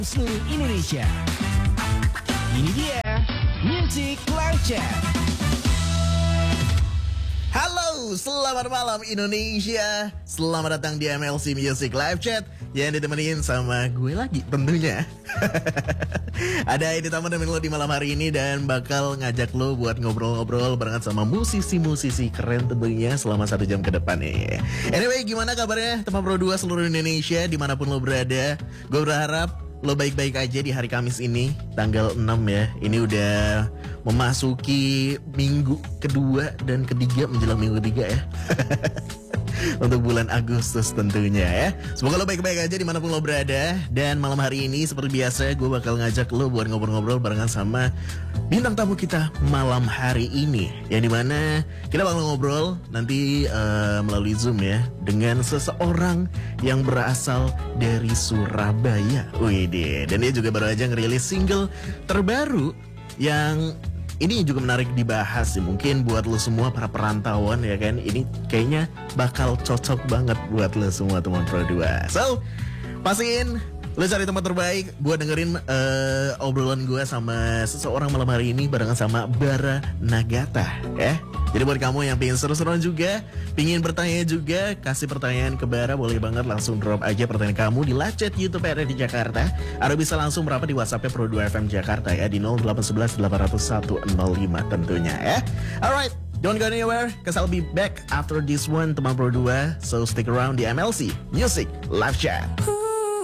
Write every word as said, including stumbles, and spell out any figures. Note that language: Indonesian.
seluruh Indonesia. Ini dia Music Live Chat. Halo, selamat malam Indonesia. Selamat datang di M L C Music Live Chat yang ditemenin sama gue lagi tentunya. Ada ini tamu nemenin lo di malam hari ini dan bakal ngajak lo buat ngobrol-ngobrol barengan sama musisi-musisi keren tentunya selama satu jam ke depan nih. Anyway, gimana kabarnya teman Pro dua seluruh Indonesia dimanapun lo berada? Gue berharap lo baik-baik aja di hari Kamis ini, tanggal enam ya. Ini udah memasuki minggu kedua dan ketiga menjelang minggu ketiga ya. Untuk bulan Agustus tentunya ya. Semoga lo baik-baik aja dimanapun lo berada. Dan malam hari ini seperti biasa gue bakal ngajak lo buat ngobrol-ngobrol barengan sama bintang tamu kita malam hari ini. Yang dimana kita bakal ngobrol nanti uh, melalui Zoom ya dengan seseorang yang berasal dari Surabaya. Wih, dan dia juga baru aja ngerilis single terbaru yang ini juga menarik dibahas sih. Mungkin buat lo semua para perantauan ya kan, ini kayaknya bakal cocok banget buat lo semua teman Pro dua. So, pastiin lo cari tempat terbaik buat dengerin uh, obrolan gue sama seseorang malam hari ini barengan sama Bara Nagata ya. Jadi buat kamu yang pengen seru-seruan juga, pengen bertanya juga, kasih pertanyaan ke Bara, boleh banget langsung drop aja pertanyaan kamu di live chat YouTube R D Jakarta. Atau bisa langsung merapat di WhatsApp-nya Pro dua F M Jakarta ya di nol delapan satu satu delapan nol satu nol lima tentunya ya. Alright, don't go anywhere, cause I'll be back after this one teman Pro dua. So stick around di M L C Music Live Chat.